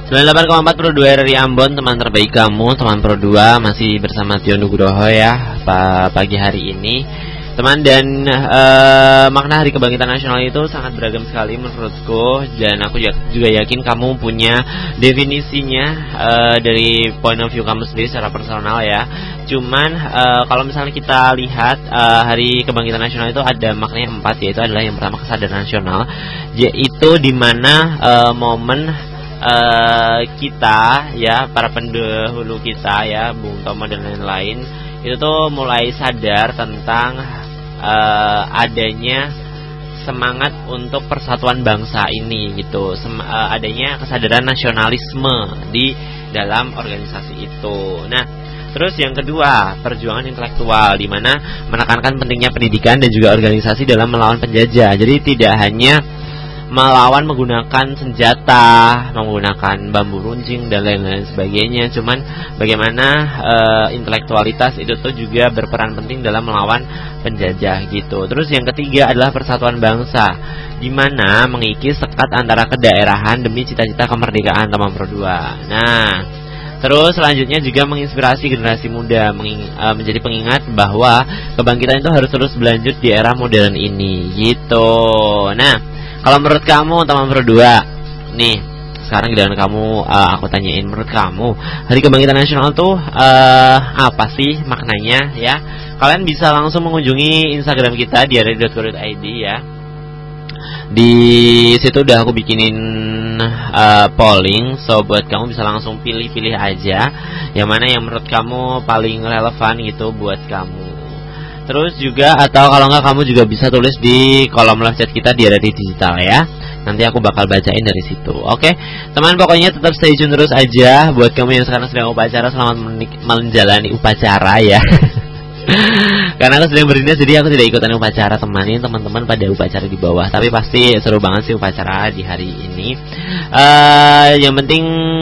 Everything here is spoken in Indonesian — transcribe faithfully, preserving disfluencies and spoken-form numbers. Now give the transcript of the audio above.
sembilan puluh delapan koma empat Pro dua R R I Ambon, teman terbaik kamu, teman Pro dua, masih bersama Tio Nugroho ya pagi hari ini. Teman, dan uh, makna Hari Kebangkitan Nasional itu sangat beragam sekali menurutku, dan aku juga yakin kamu punya definisinya uh, dari point of view kamu sendiri secara personal ya. Cuman uh, kalau misalnya kita lihat uh, Hari Kebangkitan Nasional itu ada maknanya empat, yaitu adalah yang pertama kesadaran nasional, yaitu dimana uh, momen uh, kita ya, para pendahulu kita ya, Bung Tomo dan lain-lain, itu tuh mulai sadar tentang Uh, adanya semangat untuk persatuan bangsa ini gitu, Sem- uh, adanya kesadaran nasionalisme di dalam organisasi itu. Nah, terus yang kedua, perjuangan intelektual, di mana menekankan pentingnya pendidikan dan juga organisasi dalam melawan penjajah. Jadi tidak hanya melawan menggunakan senjata, menggunakan bambu runcing dan lain-lain sebagainya, cuman bagaimana e, intelektualitas itu tuh juga berperan penting dalam melawan penjajah gitu. Terus yang ketiga adalah persatuan bangsa, di mana mengikis sekat antara kedaerahan demi cita-cita kemerdekaan teman Pro dua. Nah, terus selanjutnya juga menginspirasi generasi muda, menging, e, menjadi pengingat bahwa kebangkitan itu harus terus berlanjut di era modern ini gitu. Nah, kalau menurut kamu teman Pro dua, nih sekarang giliran kamu, uh, aku tanyain, menurut kamu Hari Kebangkitan Nasional tuh uh, apa sih maknanya ya? Kalian bisa langsung mengunjungi Instagram kita di r r i dot co dot i d ya. Di situ udah aku bikinin uh, polling, so buat kamu bisa langsung pilih-pilih aja yang mana yang menurut kamu paling relevan gitu buat kamu. Terus juga, atau kalau enggak kamu juga bisa tulis di kolom live chat kita di R R I Digital ya. Nanti aku bakal bacain dari situ. Oke, teman, pokoknya tetap stay tune terus aja. Buat kamu yang sekarang sedang upacara, selamat menik- menjalani upacara ya. Karena aku sedang berdinas, jadi aku tidak ikutan upacara, teman. Ini teman-teman pada upacara di bawah. Tapi pasti seru banget sih upacara di hari ini. uh, Yang penting